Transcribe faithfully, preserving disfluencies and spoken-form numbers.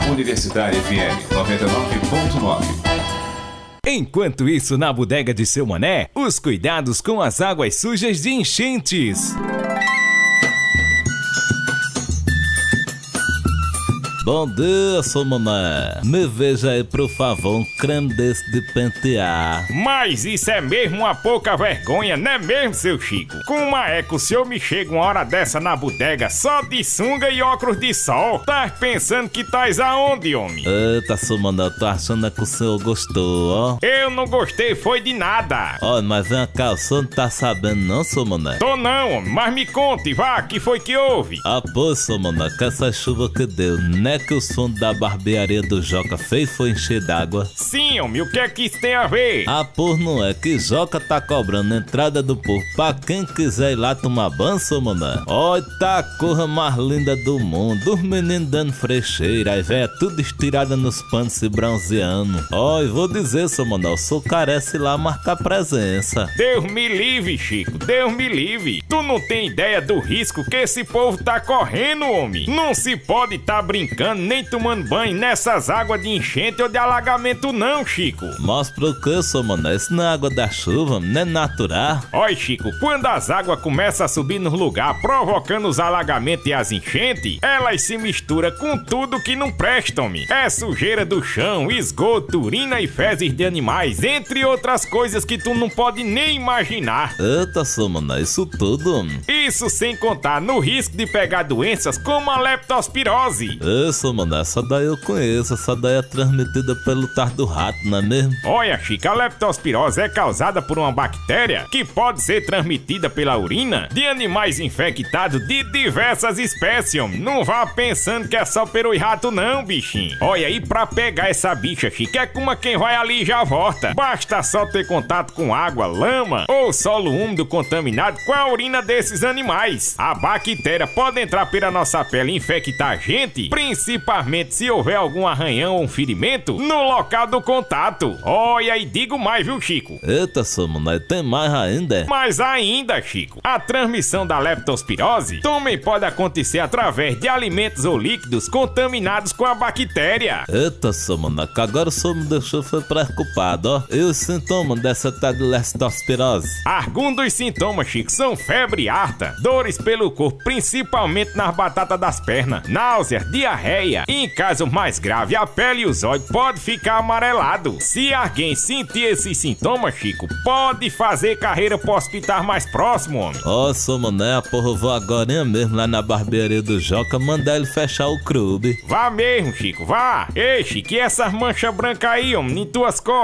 Universitária F M noventa e nove ponto nove. Enquanto isso, na bodega de seu Mané, os cuidados com as águas sujas de enchentes. Bom dia, seu Mané. Me veja aí, por favor, um creme desse de pentear. Mas isso é mesmo uma pouca vergonha, não é mesmo, seu Chico? Como é que o senhor me chega uma hora dessa na bodega só de sunga e óculos de sol? Tá pensando que tais aonde, homem? Eita, seu Mané, eu tô achando que o senhor gostou, ó. Eu não gostei foi de nada. Ó, mas vem cá, o senhor não tá sabendo não, seu Mané? Tô não, homem, mas me conte, vá, que foi que houve? Ah, pô, seu Mané, que essa chuva que deu, né? Que o fundo da barbearia do Joca fez foi encher d'água. Sim, homem, o que é que isso tem a ver? Ah, por não é que Joca tá cobrando a entrada do povo pra quem quiser ir lá tomar banho, seu Mané. Olha, tá a cor mais linda do mundo, os meninos dando frecheira, aí véia tudo estirada nos panos se bronzeando. Olha, vou dizer, seu Mané, o senhor carece lá marcar presença. Deus me livre, Chico, Deus me livre. Tu não tem ideia do risco que esse povo tá correndo, homem. Não se pode tá brincando nem tomando banho nessas águas de enchente ou de alagamento não, Chico. Mas por que, seu Mané? Isso não é água da chuva, não é natural? Olha, Chico, quando as águas começam a subir nos lugares, provocando os alagamentos e as enchentes, elas se misturam com tudo que não prestam, -me. É sujeira do chão, esgoto, urina e fezes de animais, entre outras coisas que tu não pode nem imaginar. Eita, seu Mané, isso tudo? Isso sem contar no risco de pegar doenças como a leptospirose. Isso, mano, essa daí eu conheço, essa daí é transmitida pelo tardo do rato, não é mesmo? Olha, Chico, a leptospirose é causada por uma bactéria que pode ser transmitida pela urina de animais infectados de diversas espécies, homem. Não vá pensando que é só peru e rato não, bichinho. Olha aí, pra pegar essa bicha, Chico, é como quem vai ali e já volta. Basta só ter contato com água, lama ou solo úmido contaminado com a urina desses animais. A bactéria pode entrar pela nossa pele e infectar a gente, principalmente se houver algum arranhão ou um ferimento no local do contato. Olha, e digo mais, viu, Chico? Eita, seu Mané, tem mais ainda? Mais ainda, Chico. A transmissão da leptospirose também pode acontecer através de alimentos ou líquidos contaminados com a bactéria. Eita, seu Mané, que agora o senhor me deixou foi preocupado, ó. E os sintomas dessa tal de leptospirose? Alguns dos sintomas, Chico, são febre alta, dores pelo corpo, principalmente nas batatas das pernas, náuseas, diarreia e, em caso mais grave, a pele e os olhos podem ficar amarelado. Se alguém sentir esses sintomas, Chico, pode fazer carreira pro hospital mais próximo, homem. Ó, oh, seu Mané, porra, eu vou agora mesmo lá na barbearia do Joca mandar ele fechar o clube. Vá mesmo, Chico, vá. Ei, Chico, e essas manchas brancas aí, homem, em tuas costas?